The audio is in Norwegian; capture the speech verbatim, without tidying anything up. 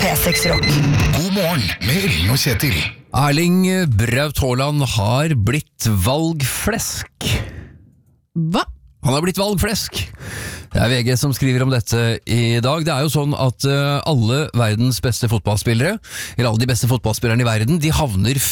P seks Rock. God morgen med Ellen og Kjetil. Erling Braut Haaland har blitt valgflesk. Hva? Han har blitt valgflesk. Det er V G som skriver om dette i dag. Det er jo sånn at uh, alle verdens beste fotballspillere, eller alle de beste fotballspillerne i verden, de havner